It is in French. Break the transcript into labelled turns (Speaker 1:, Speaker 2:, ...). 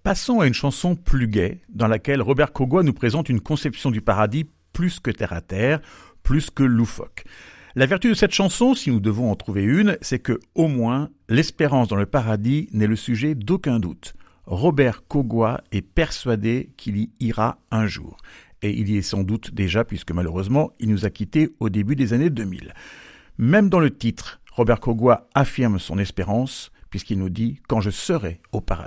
Speaker 1: Passons à une chanson plus gaie, dans laquelle Robert Kogoi nous présente une conception du paradis plus que terre-à-terre, plus que loufoque. La vertu de cette chanson, si nous devons en trouver une, c'est que, au moins, l'espérance dans le paradis n'est le sujet d'aucun doute. Robert Kogoi est persuadé qu'il y ira un jour. Et il y est sans doute déjà, puisque malheureusement, il nous a quittés au début des années 2000. Même dans le titre, Robert Kogoi affirme son espérance, puisqu'il nous dit « Quand je serai au paradis ».